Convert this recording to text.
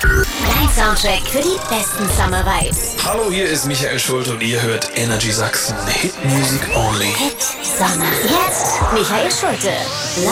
Dein Soundtrack für die besten Summer Vibes. Hallo, hier ist Michael Schulte und ihr hört Energy Sachsen. Hit Music Only. Hit Summer. Jetzt Michael Schulte. Live